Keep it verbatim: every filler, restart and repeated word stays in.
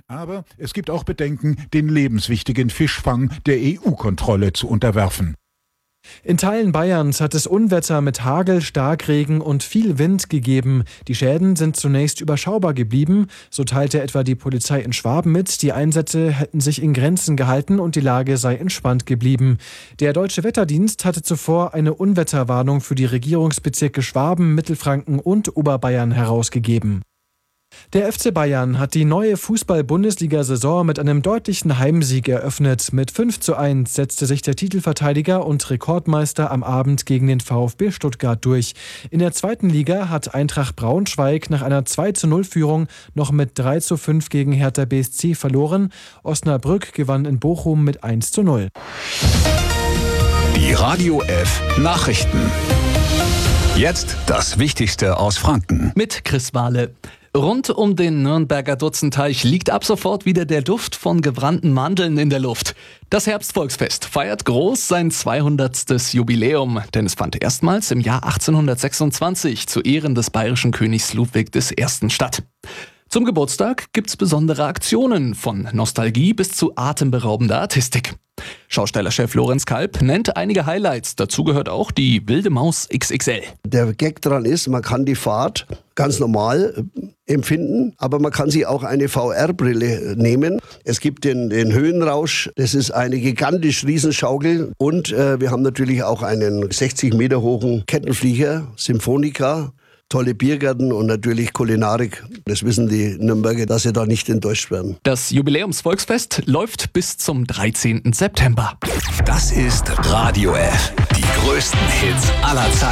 Aber es gibt auch Bedenken, den lebenswichtigen Fischfang der E U-Kontrolle zu unterwerfen. In Teilen Bayerns hat es Unwetter mit Hagel, Starkregen und viel Wind gegeben. Die Schäden sind zunächst überschaubar geblieben. So teilte etwa die Polizei in Schwaben mit, die Einsätze hätten sich in Grenzen gehalten und die Lage sei entspannt geblieben. Der Deutsche Wetterdienst hatte zuvor eine Unwetterwarnung für die Regierungsbezirke Schwaben, Mittelfranken und Oberbayern herausgegeben. Der F C Bayern hat die neue Fußball-Bundesliga-Saison mit einem deutlichen Heimsieg eröffnet. Mit fünf zu eins setzte sich der Titelverteidiger und Rekordmeister am Abend gegen den VfB Stuttgart durch. In der zweiten Liga hat Eintracht Braunschweig nach einer zwei zu null Führung noch mit drei zu fünf gegen Hertha B S C verloren. Osnabrück gewann in Bochum mit eins zu null. Die Radio F Nachrichten. Jetzt das Wichtigste aus Franken. Mit Chris Wahle. Rund um den Nürnberger Dutzenteich liegt ab sofort wieder der Duft von gebrannten Mandeln in der Luft. Das Herbstvolksfest feiert groß sein zweihundertstes Jubiläum, denn es fand erstmals im Jahr achtzehnhundertsechsundzwanzig zu Ehren des bayerischen Königs Ludwig der Erste. statt. Zum Geburtstag gibt's besondere Aktionen, von Nostalgie bis zu atemberaubender Artistik. Schaustellerchef Lorenz Kalb nennt einige Highlights. Dazu gehört auch die Wilde Maus X X L. Der Gag daran ist, man kann die Fahrt ganz normal empfinden, aber man kann sich auch eine V R-Brille nehmen. Es gibt den, den Höhenrausch, das ist eine gigantisch Riesenschaukel und äh, wir haben natürlich auch einen sechzig Meter hohen Kettenflieger, Symphonica. Tolle Biergärten und natürlich Kulinarik. Das wissen die Nürnberger, dass sie da nicht enttäuscht werden. Das Jubiläumsvolksfest läuft bis zum dreizehnten September. Das ist Radio F. Die größten Hits aller Zeiten.